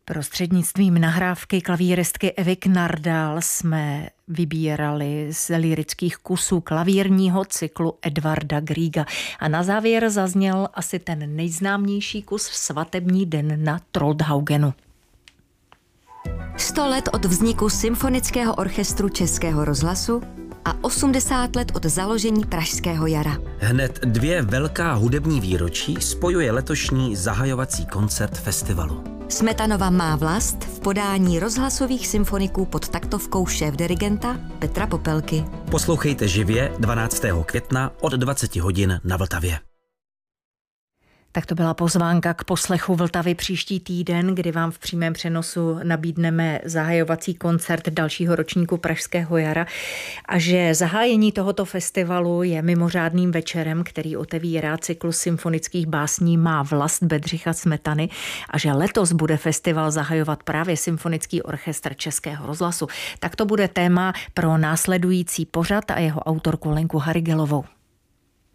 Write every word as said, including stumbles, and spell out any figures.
Prostřednictvím nahrávky klavíristky Evy Knardal jsme vybírali z lyrických kusů klavírního cyklu Edvarda Grieга. A na závěr zazněl asi ten nejznámější kus Svatební den na Troldhaugenu. Sto let od vzniku Symfonického orchestru Českého rozhlasu a osmdesát let od založení Pražského jara. Hned dvě velká hudební výročí spojuje letošní zahajovací koncert festivalu. Smetanova má vlast v podání rozhlasových symfoniků pod taktovkou šéfdirigenta Petra Popelky. Poslouchejte živě dvanáctého května od dvacet hodin na Vltavě. Tak to byla pozvánka k poslechu Vltavy příští týden, kdy vám v přímém přenosu nabídneme zahajovací koncert dalšího ročníku Pražského jara a že zahájení tohoto festivalu je mimořádným večerem, který otevírá cyklus symfonických básní Má vlast Bedřicha Smetany a že letos bude festival zahajovat právě Symfonický orchestr Českého rozhlasu. Tak to bude téma pro následující pořad a jeho autorku Lenku Harigelovou.